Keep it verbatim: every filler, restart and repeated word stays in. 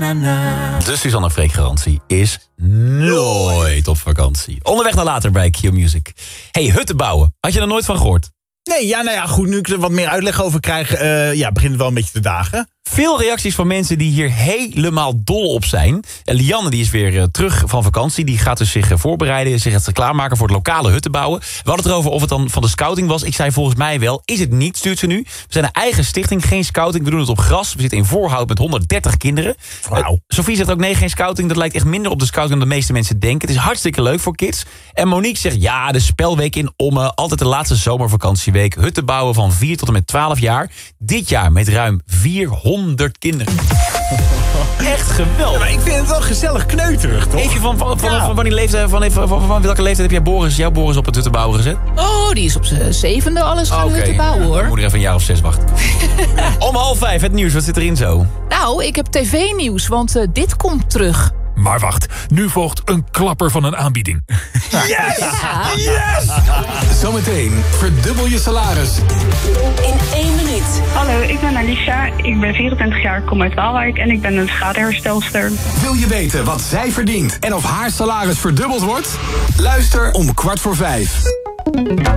na, na. De Suzanne Freek garantie is nooit op vakantie. Onderweg naar later bij Q Music. Hey, hutten bouwen. Had je er nooit van gehoord? Nee, ja, nou ja, goed, nu ik er wat meer uitleg over krijg, uh, ja, begint het wel een beetje te dagen. Veel reacties van mensen die hier helemaal dol op zijn. En Lianne die is weer uh, terug van vakantie. Die gaat dus zich uh, voorbereiden, zich gaat klaarmaken voor het lokale hutten bouwen. We hadden het erover of het dan van de scouting was. Ik zei volgens mij wel, is het niet, stuurt ze nu. We zijn een eigen stichting, geen scouting. We doen het op gras. We zitten in Voorhout met honderddertig kinderen. Wauw. Uh, Sophie zegt ook nee, geen scouting. Dat lijkt echt minder op de scouting dan de meeste mensen denken. Het is hartstikke leuk voor kids. En Monique zegt ja, de spelweek in Ommen. Altijd de laatste zomervakantieweek. Hutten bouwen van vier tot en met twaalf jaar. Dit jaar met ruim vierhonderd kinderen. Echt geweldig. Ja, maar ik vind het wel gezellig kneuterig, toch? Even van, van, van, Ja. van, wanneer leeftijd, van, van, van, van welke leeftijd heb jij Boris, jouw Boris op het hutten bouwen gezet? Oh, die is op zijn zevende alles gaan Oké. te bouwen, hoor. Moet er even een jaar of zes wachten. Om half vijf, het nieuws. Wat zit erin zo? Nou, ik heb tv-nieuws, want uh, dit komt terug. Maar wacht, nu volgt een klapper van een aanbieding. Yes! Ja. Yes! Zometeen verdubbel je salaris. In één minuut. Hallo, ik ben Alicia. Ik ben vierentwintig jaar, kom uit Waalwijk en ik ben een schadeherstelster. Wil je weten wat zij verdient en of haar salaris verdubbeld wordt? Luister om kwart voor vijf.